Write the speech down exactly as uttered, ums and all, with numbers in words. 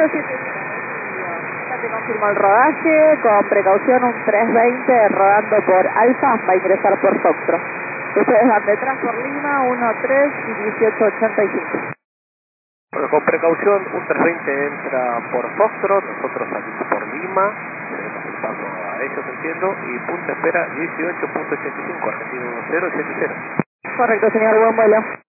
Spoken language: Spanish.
siete. Ya te confirmo el rodaje, con precaución un tres veinte rodando por Alfa, va a ingresar por Foxtrot. Ustedes van detrás por Lima, uno tres y dieciocho ochenta y cinco. Bueno, con precaución, un tres veinte entra por Foxtrot, nosotros salimos por Lima, tenemos el paso a ellos, entiendo, y punto espera dieciocho punto ochenta y cinco, Argentina uno cero siete cero. Correcto, señor, buen vuelo.